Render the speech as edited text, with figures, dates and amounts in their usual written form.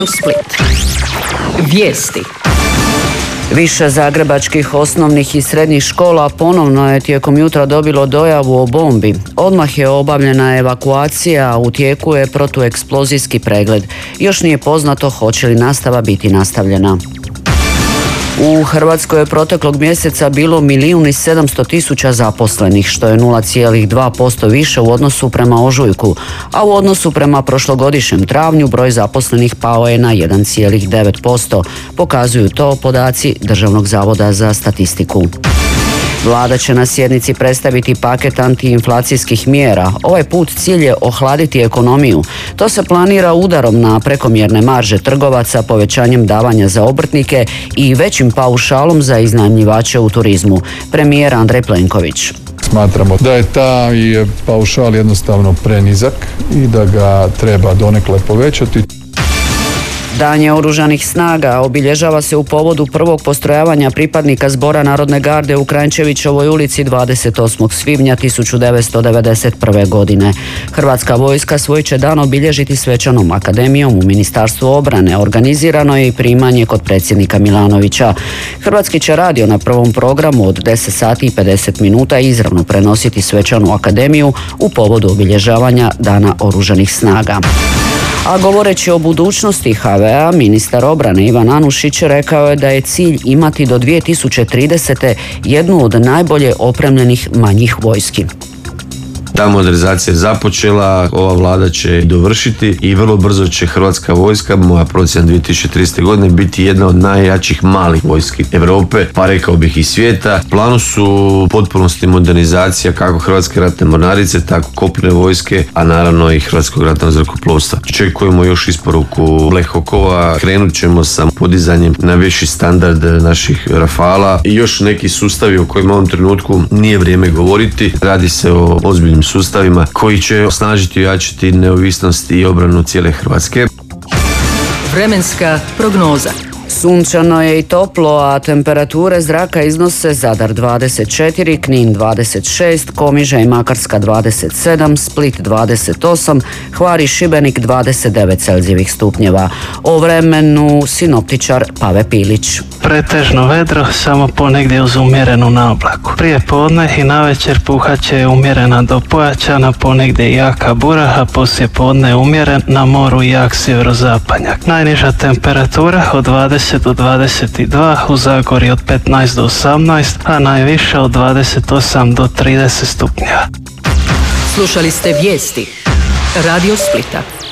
Split. Vijesti. Više zagrebačkih osnovnih i srednjih škola ponovno je tijekom jutra dobilo dojavu o bombi. Odmah je obavljena evakuacija, a u tijeku je protueksplozijski pregled. Još nije poznato hoće li nastava biti nastavljena. U Hrvatskoj je proteklog mjeseca bilo 1.700.000 zaposlenih, što je 0,2% više u odnosu prema ožujku, a u odnosu prema prošlogodišnjem travnju broj zaposlenih pao je na 1,9%, pokazuju to podaci Državnog zavoda za statistiku. Vlada će na sjednici predstaviti paket antiinflacijskih mjera. Ovaj put cilj je ohladiti ekonomiju. To se planira udarom na prekomjerne marže trgovaca, povećanjem davanja za obrtnike i većim paušalom za iznajmljivače u turizmu. Premijer Andrej Plenković. Smatramo da je taj paušal jednostavno prenizak i da ga treba donekle povećati. Dan Oružanih snaga obilježava se u povodu prvog postrojavanja pripadnika Zbora Narodne garde u Kranjčevićevoj ulici 28. svibnja 1991. godine. Hrvatska vojska svoj će dan obilježiti svečanom akademijom u Ministarstvu obrane. Organizirano je i primanje kod predsjednika Milanovića. Hrvatski će radio na prvom programu od 10 sati i 50 minuta izravno prenositi svečanu akademiju u povodu obilježavanja Dana Oružanih snaga. A govoreći o budućnosti HV-a, ministar obrane Ivan Anušić rekao je da je cilj imati do 2030. jednu od najbolje opremljenih manjih vojski. Ta modernizacija je započela, ova vlada će dovršiti i vrlo brzo će Hrvatska vojska, moja procjena 2030. godine, biti jedna od najjačih malih vojski Europe, pa rekao bih i svijeta. U planu su u potpunosti modernizacija kako Hrvatske ratne mornarice, tako kopnene vojske, a naravno i Hrvatskog ratnog zrakoplovstva. Očekujemo još isporuku Black Hawkova, krenut ćemo sa podizanjem na viši standard naših Rafala i još neki sustavi o kojima u ovom trenutku nije vrijeme govoriti. Radi se o ozbiljnim sustavima koji će osnažiti i ojačati neovisnost i obranu cijele Hrvatske. Vremenska prognoza. Sunčano je i toplo, a temperature zraka iznose Zadar 24, Knin 26, Komiža i Makarska 27, Split 28, Hvar i Šibenik 29 celzijevih stupnjeva. O vremenu sinoptičar Pave Pilić. Pretežno vedro, samo ponegdje uz umjerenu naoblaku. Prije podne i navečer puhat će umjerena do pojačana, ponegdje jaka bura, a poslije podne umjeren, na moru jak sjeverozapadnjak. Najniža temperatura od 20 do 22, u Zagorju od 15 do 18, a najviša od 28 do 30 stupnjeva. Slušali ste vijesti Radio Splita.